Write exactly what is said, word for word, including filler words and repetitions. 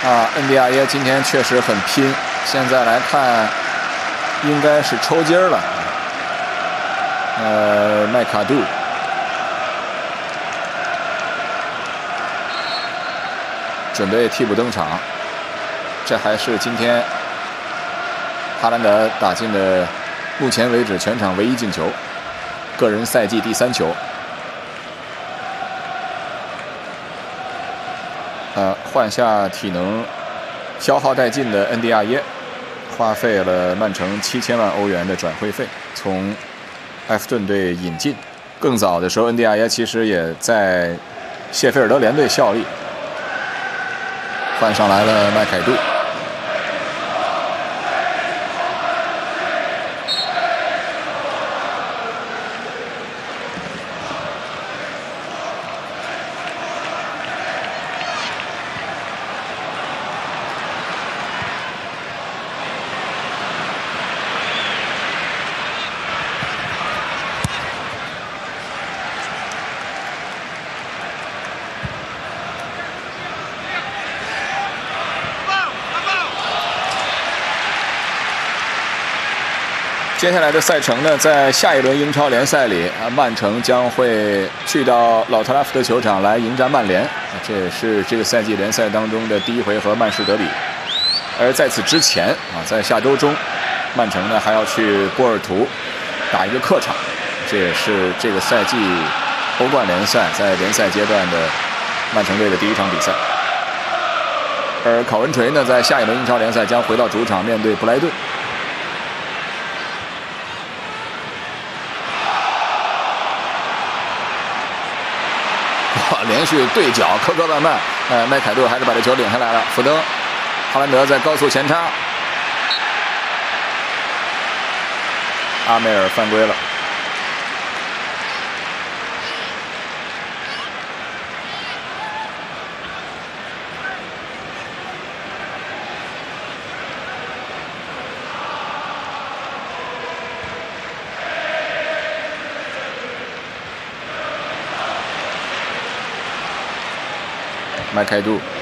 啊，恩比亚耶今天确实很拼，现在来看应该是抽筋了。呃，麦卡杜。 准备替补登场，这还是今天哈兰德打进的目前为止全场唯一进球，个人赛季第三球。呃，换下体能消耗殆尽的恩迪亚耶，花费了曼城七千万欧元的转会费，从埃弗顿队引进。更早的时候，恩迪亚耶其实也在谢菲尔德联队效力。 换上来了麦凯杜，接下来的赛程呢，在下一轮英超联赛里，啊，曼城将会去到老特拉福德球场来迎战曼联，这也是这个赛季联赛当中的第一回合曼市德比。而在此之前啊，在下周中，曼城呢还要去波尔图打一个客场，这也是这个赛季欧冠联赛在联赛阶段的曼城队的第一场比赛。而考文垂呢，在下一轮英超联赛将回到主场面对布莱顿。 连续对角，磕磕绊绊，呃，麦凯杜还是把这球领下来了。福登，哈兰德在高速前插，阿梅尔犯规了。麦凯杜